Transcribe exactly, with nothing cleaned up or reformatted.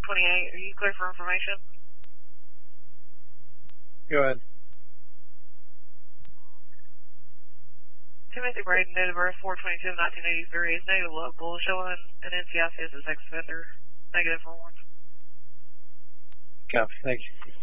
twenty-eight. Are you clear for information? Go ahead. Timothy Braden, date of birth four twenty-two nineteen eighty-three, is negative local, showing an N C I C as a sex offender. Negative for one. Copy. Thank you.